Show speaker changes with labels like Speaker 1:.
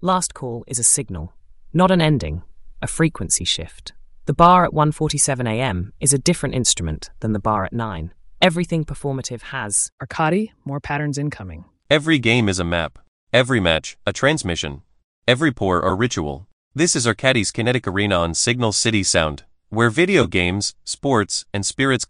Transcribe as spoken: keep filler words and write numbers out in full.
Speaker 1: Last call is a signal, not an ending, a frequency shift. The bar at one forty-seven a m is a different instrument than the bar at nine. Everything performative has
Speaker 2: Arcadi, more patterns incoming.
Speaker 3: Every game is a map. Every match, a transmission. Every pour a ritual. This is Arcadi's Kinetic Arena on Signal City Sound, where video games, sports, and spirits